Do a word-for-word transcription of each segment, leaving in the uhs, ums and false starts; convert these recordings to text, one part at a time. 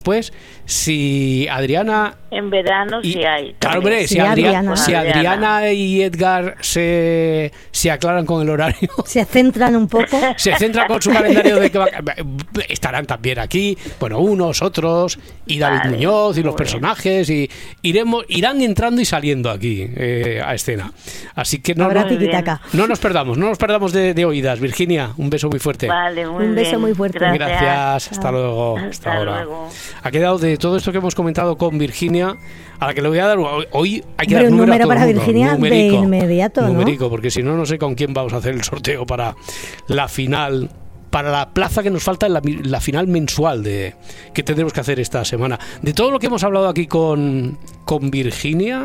Pues si Adriana... En verano y, sí hay. Claro, hombre, sí, si, Adriana, Adriana. si Adriana y Edgar se, se aclaran con el horario... Se centran un poco. Se centran con su calendario de que va, estarán también aquí, bueno, unos, otros, y David Vale, Muñoz y los bueno. personajes, y iremos irán entrando y saliendo aquí eh, a escena. Así que no, Habrá no, tiquitaca. no nos perdamos, no nos perdamos de, de oídas. Virginia, un beso muy fuerte. Vale, muy Un beso bien. muy fuerte. Gracias. Gracias, hasta luego. Hasta Hasta ahora. luego. Ha quedado de todo esto que hemos comentado con Virginia, a la que le voy a dar hoy, hoy hay que Hombre, dar un número, a número todo para el mundo. Virginia de Numérico. inmediato, ¿no? Numérico, porque si no, no sé con quién vamos a hacer el sorteo para la final, para la plaza que nos falta en la, la final mensual de que tendremos que hacer esta semana. De todo lo que hemos hablado aquí con, con Virginia,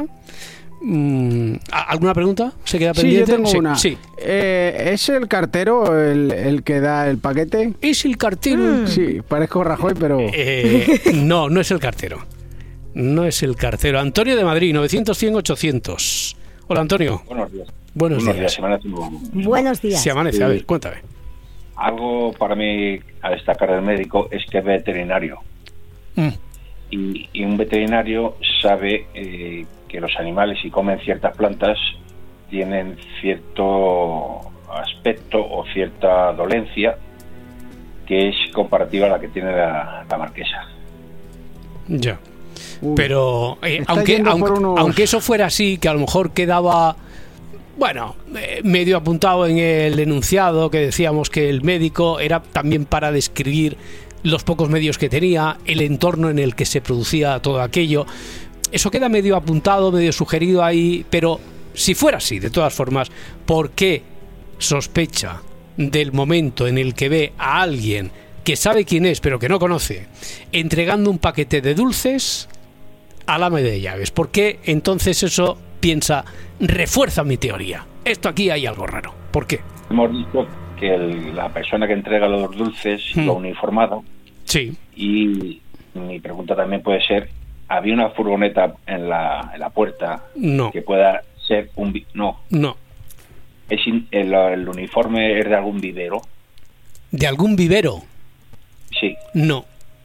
¿alguna pregunta? ¿Se queda Sí, pendiente? yo tengo sí, una. sí. Eh, ¿Es el cartero el, el que da el paquete? ¿Es el cartero? Mm. Sí, parezco Rajoy, pero... Eh, no, no es el cartero. No es el cartero. Antonio de Madrid, novecientos cien ochocientos. Hola, Antonio. Buenos días. Buenos, Buenos días. días. Se amanece muy- Buenos días. Se amanece, a ver, cuéntame. Algo para mí a destacar del médico es que es veterinario. Mm. Y, y un veterinario sabe eh, que los animales, si comen ciertas plantas, tienen cierto aspecto o cierta dolencia que es comparativa a la que tiene la, la marquesa. Ya. Uy, Pero eh, está aunque, yendo por aunque, unos- aunque eso fuera así, que a lo mejor quedaba, bueno, eh, medio apuntado en el enunciado, que decíamos que el médico era también para describir los pocos medios que tenía, el entorno en el que se producía todo aquello. Eso queda medio apuntado, medio sugerido ahí, pero si fuera así, de todas formas, ¿por qué sospecha del momento en el que ve a alguien que sabe quién es, pero que no conoce, entregando un paquete de dulces al ama de llaves? ¿Por qué entonces eso piensa, refuerza mi teoría? Esto aquí hay algo raro. ¿Por qué? Hemos dicho que el- la persona que entrega los dulces Hmm. iba uniformado, Sí. y mi pregunta también puede ser, ¿había una furgoneta en la, en la puerta No. que pueda ser un... vi- No, No. es in- el, el uniforme es de algún vivero. ¿De algún vivero? Sí, No.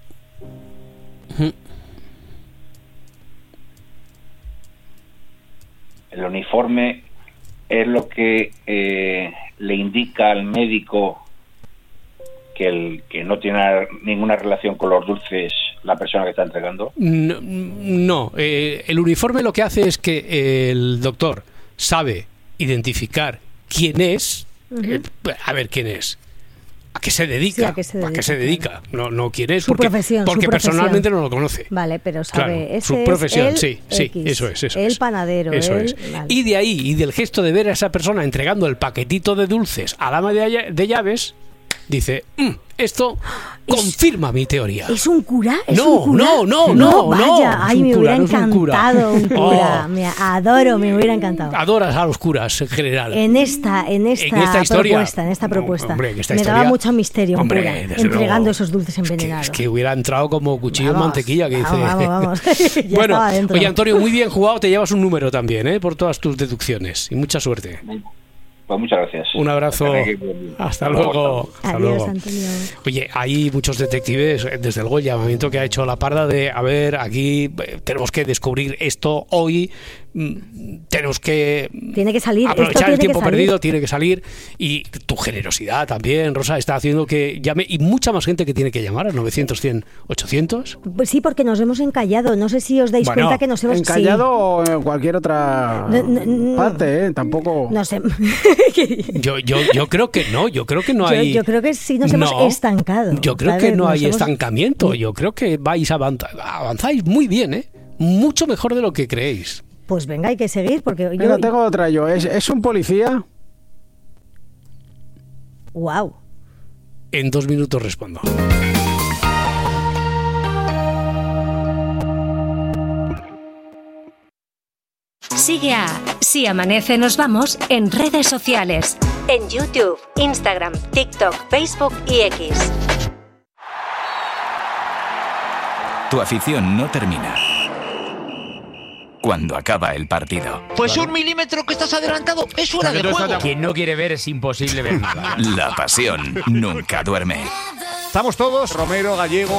Ujú. el uniforme es lo que eh, le indica al médico que el que no tiene ninguna relación con los dulces la persona que está entregando. No, no. Eh, el uniforme lo que hace es que el doctor sabe identificar quién es. eh, a ver quién es. ¿A qué se dedica? Sí, ¿a qué se dedica, se dedica? No, no quién es, Su porque, profesión, porque su profesión. personalmente no lo conoce. Vale, pero sabe, Claro, ese su es profesión, el sí, sí, X, eso es, eso el es. panadero, Eso el- es. vale. Y de ahí, y del gesto de ver a esa persona entregando el paquetito de dulces a la ama de, lla- de llaves, dice, "Mm, esto Es- confirma mi teoría". ¿Es un cura? ¿Es No, un cura? no, no, no, vaya, no, es ay, un me cura, hubiera no es un cura. encantado un cura. Oh. Me adoro, me hubiera encantado. Adoras a los curas en general. En esta, en esta, En esta historia. propuesta, en esta No, propuesta. hombre, en esta me daba historia- mucho misterio un Hombre, cura desde entregando luego. esos dulces Es que, envenenados. es que hubiera entrado como cuchillo en Vamos, mantequilla, que dice. vamos, vamos, vamos. Ya Bueno, estaba dentro. oye, Antonio, muy bien jugado, te llevas un número también, ¿eh? Por todas tus deducciones. Y mucha suerte. Pues muchas gracias. Un abrazo. Que tengáis buen día. Hasta luego. Hasta Adiós, luego. Antonio. Oye, hay muchos detectives, desde luego el llamamiento que ha hecho la Parda de, a ver, aquí eh, tenemos que descubrir esto hoy, mm, tenemos que Tiene que salir, esto aprovechar tiene el tiempo que salir. perdido, tiene que salir, y tu generosidad también, Rosa, está haciendo que llame, y mucha más gente que tiene que llamar al novecientos, cien, ochocientos. Pues sí, porque nos hemos encallado. No sé si os dais Bueno, cuenta que nos hemos Encallado o en cualquier otra No, no, no. parte, ¿eh? Tampoco... Sí, no sé. Yo, yo, yo creo que no, yo creo que no Yo- hay... yo creo que sí nos hemos No, estancado, Yo creo ¿sabes? que no Nos hay hemos- estancamiento, yo creo que vais avanza- avanzáis muy bien, ¿eh? Mucho mejor de lo que creéis. Pues venga, hay que seguir porque Venga, yo... tengo otra yo. ¿Es, es un policía? Wow. En dos minutos respondo. Sigue a Si Amanece Nos Vamos en redes sociales. En YouTube, Instagram, TikTok, Facebook y X. Tu afición no termina cuando acaba el partido. Pues un milímetro que estás adelantado es fuera de juego. Quien no quiere ver es imposible ver nada. La pasión nunca duerme. Estamos todos, Romero, Gallego,